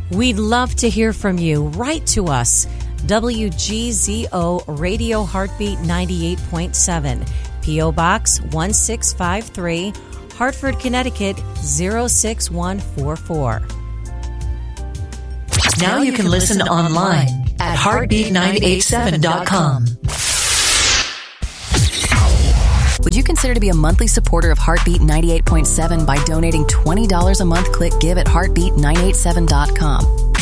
We'd love to hear from you. Write to us. WGZO Radio Heartbeat 98.7, P.O. Box 1653, Hartford, Connecticut 06144. Now you can listen online at heartbeat987.com. Would you consider to be a monthly supporter of Heartbeat 98.7 by donating $20 a month? Click Give at heartbeat987.com.